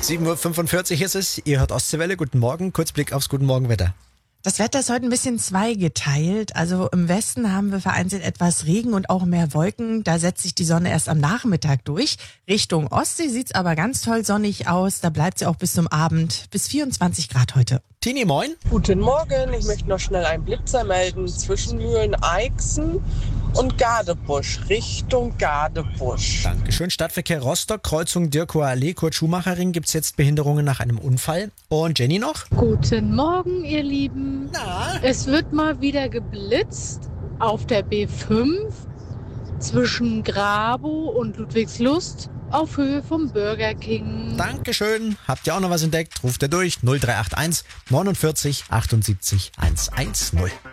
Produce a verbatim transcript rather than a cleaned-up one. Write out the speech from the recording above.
sieben Uhr fünfundvierzig ist es. Ihr hört Ostseewelle. Guten Morgen. Kurzblick aufs Guten Morgen Wetter. Das Wetter ist heute ein bisschen zweigeteilt. Also im Westen haben wir vereinzelt etwas Regen und auch mehr Wolken. Da setzt sich die Sonne erst am Nachmittag durch. Richtung Ostsee sieht's aber ganz toll sonnig aus. Da bleibt sie auch bis zum Abend. Bis vierundzwanzig Grad heute. Tini, moin. Guten Morgen, ich möchte noch schnell einen Blitzer melden zwischen Mühlen-Eichsen und Gadebusch, Richtung Gadebusch. Dankeschön. Stadtverkehr Rostock, Kreuzung Dirkower Allee, Kurt-Schumacher-Ring. Gibt es jetzt Behinderungen nach einem Unfall? Und Jenny noch? Guten Morgen, ihr Lieben. Na? Es wird mal wieder geblitzt auf der B fünf zwischen Grabow und Ludwigslust auf Höhe vom Burger King. Dankeschön. Habt ihr auch noch was entdeckt? Ruft ihr durch null drei acht eins neunundvierzig achtundsiebzig hundertzehn.